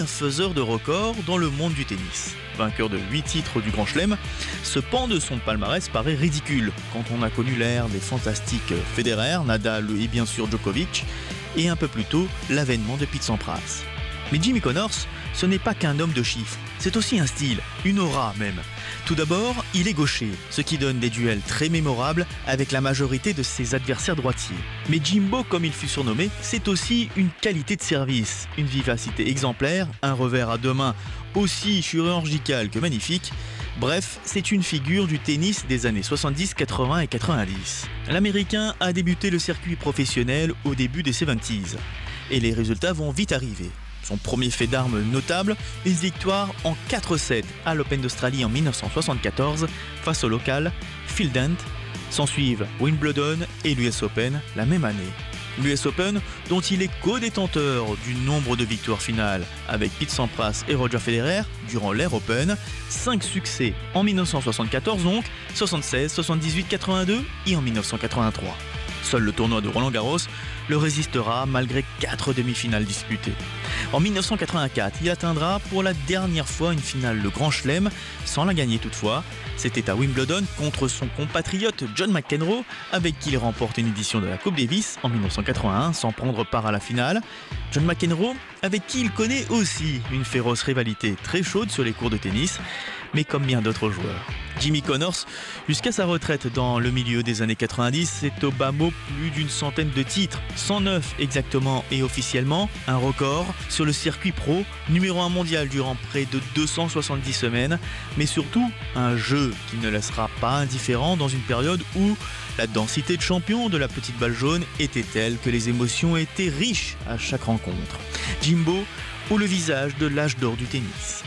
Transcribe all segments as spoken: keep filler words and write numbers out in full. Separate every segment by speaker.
Speaker 1: un faiseur de records dans le monde du tennis. Vainqueur de huit titres du Grand Chelem, ce pan de son palmarès paraît ridicule quand on a connu l'ère des fantastiques Federer, Nadal et bien sûr Djokovic, et un peu plus tôt l'avènement de Pete Sampras. Mais Jimmy Connors, ce n'est pas qu'un homme de chiffres, c'est aussi un style, une aura même. Tout d'abord, il est gaucher, ce qui donne des duels très mémorables avec la majorité de ses adversaires droitiers. Mais Jimbo, comme il fut surnommé, c'est aussi une qualité de service, une vivacité exemplaire, un revers à deux mains aussi chirurgical que magnifique. Bref, c'est une figure du tennis des années soixante-dix, quatre-vingts et quatre-vingt-dix. L'Américain a débuté le circuit professionnel au début des soixante-dix et les résultats vont vite arriver. Son premier fait d'armes notable, une victoire en quatre sept à l'Open d'Australie en dix-neuf cent soixante-quatorze face au local Phil Dent. S'ensuivent Wimbledon et l'U S Open la même année. L'U S Open dont il est co-détenteur du nombre de victoires finales avec Pete Sampras et Roger Federer durant l'ère Open. cinq succès en dix-neuf cent soixante-quatorze donc, soixante-seize, soixante-dix-huit, quatre-vingt-deux et en dix-neuf cent quatre-vingt-trois. Seul le tournoi de Roland-Garros le résistera malgré quatre demi-finales disputées. En dix-neuf cent quatre-vingt-quatre, il atteindra pour la dernière fois une finale le Grand Chelem, sans la gagner toutefois. C'était à Wimbledon contre son compatriote John McEnroe, avec qui il remporte une édition de la Coupe Davis en dix-neuf cent quatre-vingt-un sans prendre part à la finale. John McEnroe, avec qui il connaît aussi une féroce rivalité très chaude sur les courts de tennis, mais comme bien d'autres joueurs. Jimmy Connors, jusqu'à sa retraite dans le milieu des années quatre-vingt-dix, c'est au bas mot plus d'une centaine de titres, cent neuf exactement et officiellement, un record sur le circuit pro, numéro un mondial durant près de deux cent soixante-dix semaines, mais surtout un jeu qui ne laissera pas indifférent dans une période où la densité de champions de la petite balle jaune était telle que les émotions étaient riches à chaque rencontre. Jimbo, ou le visage de l'âge d'or du tennis.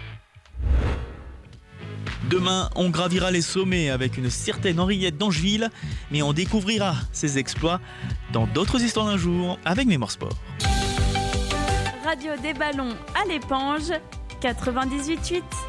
Speaker 1: Demain, on gravira les sommets avec une certaine Henriette d'Angeville, mais on découvrira ses exploits dans d'autres histoires d'un jour avec Mémoire Sport.
Speaker 2: Radio des ballons à l'éponge, quatre-vingt-dix-huit virgule huit.